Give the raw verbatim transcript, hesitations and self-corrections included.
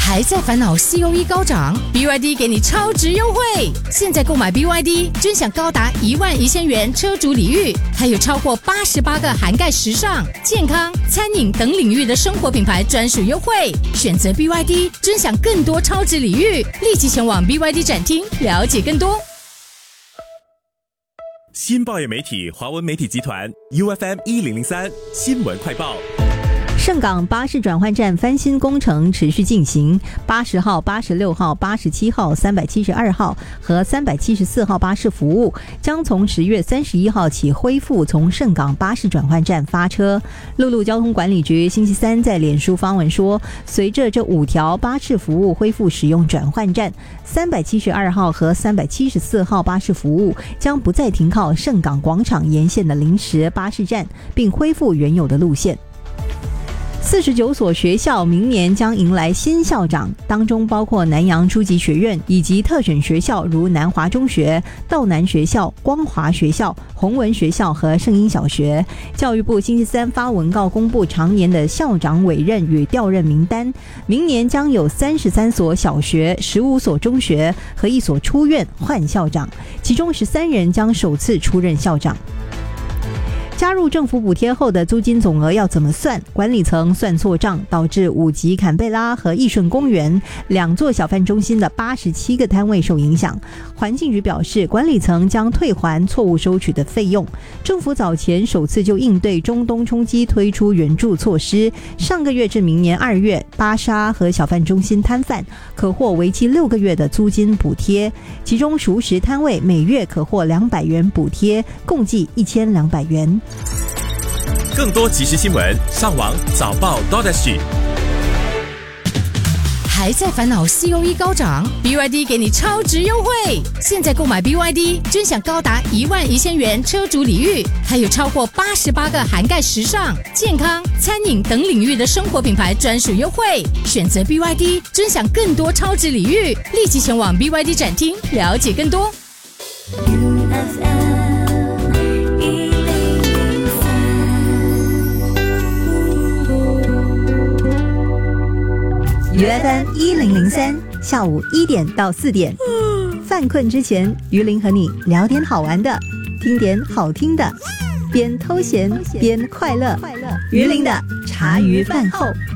还在烦恼 C O E 高涨 ，B Y D 给你超值优惠！现在购买 B Y D， 尊享高达一万一千元车主礼遇，还有超过八十八个涵盖时尚、健康、餐饮等领域的生活品牌专属优惠。选择 B Y D， 尊享更多超值礼遇，立即前往 B Y D 展厅了解更多。 新报业媒体华文媒体集团 U F M 一零零三新闻快报。 盛港巴士转换站翻新工程持续进行，八十号、八十六号、八十七号、三百七十二号和三百七十四号巴士服务将从十月三十一号起恢复从盛港巴士转换站发车。陆路交通管理局星期三在脸书发文说，随着这五条巴士服务恢复使用转换站，三百七十二号和三百七十四号巴士服务将不再停靠盛港广场沿线的临时巴士站，并恢复原有的路线。四十九所学校明年将迎来新校长，当中包括南洋初级学院以及特选学校如南华中学、道南学校、光华学校、弘文学校和圣英小学。教育部星期三发文告公布常年的校长委任与调任名单，明年将有三十三所小学、十五所中学和一所初院换校长，其中十三人将首次出任校长。加入政府补贴后的租金总额要怎么算？管理层算错账，导致五级坎贝拉和义顺公园两座小贩中心的八十七个摊位受影响。环境局表示，管理层将退还错误收取的费用。政府早前首次就应对中东冲击推出援助措施，上个月至明年二月，巴沙和小贩中心摊贩可获为期六个月的租金补贴，其中熟食摊位每月可获两百元补贴，共计一千两百元。 更多即时新闻，上网早报 .S。 还在烦恼 C O E 高涨 ，B Y D 给你超值优惠！现在购买 B Y D， 尊享高达一万一千元车主礼遇，还有超过八十八个涵盖时尚、健康、餐饮等领域的生活品牌专属优惠。选择 B Y D， 尊享更多超值礼遇，立即前往 B Y D 展厅了解更多。 U F M 一零零三下午一点到四点，犯困之前，于林和你聊点好玩的，听点好听的，边偷闲边快乐。于林的茶余饭后。